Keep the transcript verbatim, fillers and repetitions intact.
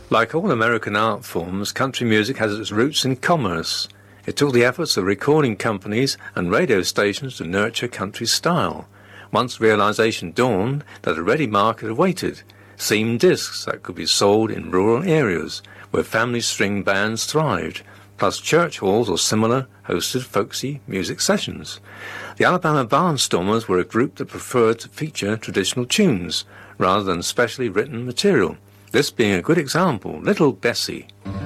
Like all American art forms, country music has its roots in commerce. It took the efforts of recording companies and radio stations to nurture country style. Once realization dawned that a ready market awaited, seam discs that could be sold in rural areas where family string bands thrived, plus church halls or similar hosted folksy music sessions. The Alabama Barnstormers were a group that preferred to feature traditional tunes rather than specially written material. This being a good example, Little Bessie.